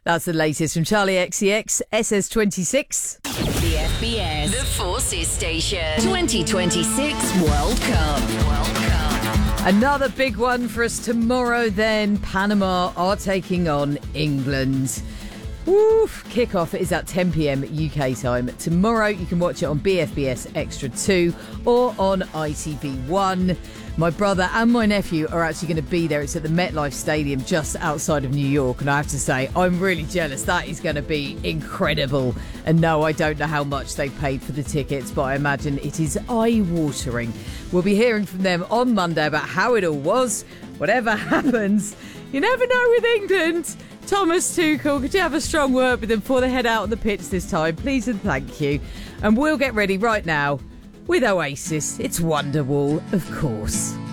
That's the latest from Charlie XCX, SS26. The FBS, the Forces Station, 2026 World Cup. Another big one for us tomorrow then. Panama are taking on England. Woof. Kickoff is at 10 p.m. UK time. Tomorrow you can watch it on BFBS Extra 2 or on ITV1. My brother and my nephew are actually going to be there. It's at the MetLife Stadium just outside of New York. And I have to say, I'm really jealous. That is going to be incredible. And no, I don't know how much they paid for the tickets, but I imagine it is eye-watering. We'll be hearing from them on Monday about how it all was. Whatever happens, you never know with England. Thomas Tuchel, could you have a strong word with them before they head out on the pitch this time? Please and thank you. And we'll get ready right now with Oasis. It's Wonderwall, of course.